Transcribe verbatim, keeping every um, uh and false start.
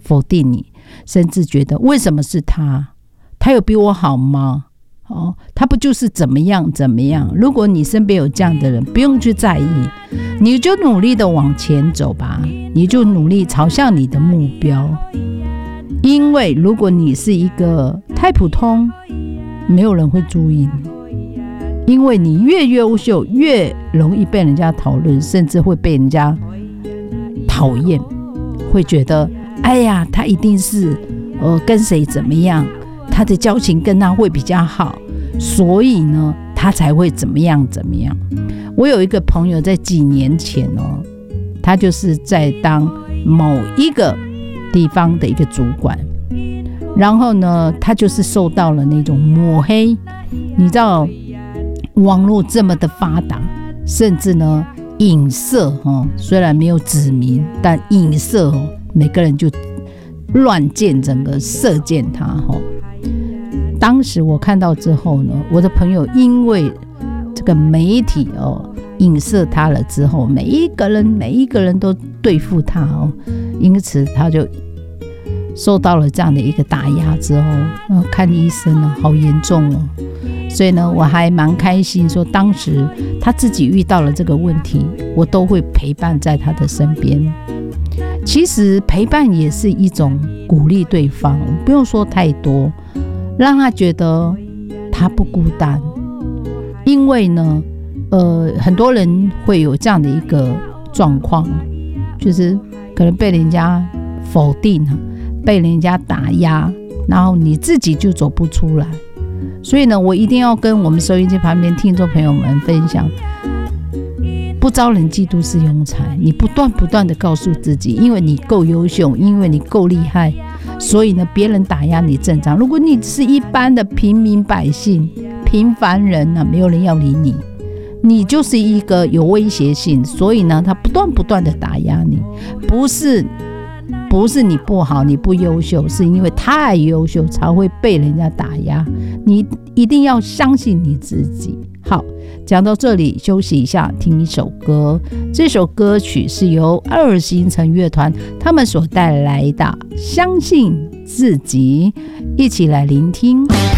否定你，甚至觉得为什么是他？他有比我好吗？哦，他不就是怎么样怎么样？如果你身边有这样的人，不用去在意，你就努力的往前走吧，你就努力朝向你的目标。因为如果你是一个太普通，没有人会注意你，因为你越优秀，越容易被人家讨论，甚至会被人家讨厌，会觉得哎呀，他一定是呃跟谁怎么样，他的交情跟他会比较好，所以呢他才会怎么样怎么样。我有一个朋友在几年前哦，他就是在当某一个地方的一个主管，然后呢他就是受到了那种抹黑。你知道网络这么的发达，甚至呢影射、哦、虽然没有指名，但影射、哦、每个人就乱箭整个射箭他、哦、当时我看到之后呢，我的朋友因为这个媒体、哦、影射他了之后，每一个人每一个人都对付他、哦、因此他就受到了这样的一个打压之后、呃、看医生了，好严重哦。所以呢我还蛮开心说当时他自己遇到了这个问题，我都会陪伴在他的身边。其实陪伴也是一种鼓励对方，不用说太多，让他觉得他不孤单。因为呢呃，很多人会有这样的一个状况，就是可能被人家否定，被人家打压，然后你自己就走不出来。所以呢我一定要跟我们收音机旁边听众朋友们分享，不招人嫉妒是庸才。你不断不断的告诉自己，因为你够优秀，因为你够厉害，所以呢别人打压你正常。如果你是一般的平民百姓平凡人、啊、没有人要理你，你就是一个有威胁性，所以呢他不断不断的打压你。不是不是你不好，你不优秀，是因为太优秀才会被人家打压。你一定要相信你自己。好，讲到这里休息一下，听一首歌。这首歌曲是由二星城乐团他们所带来的《相信自己》，一起来聆听。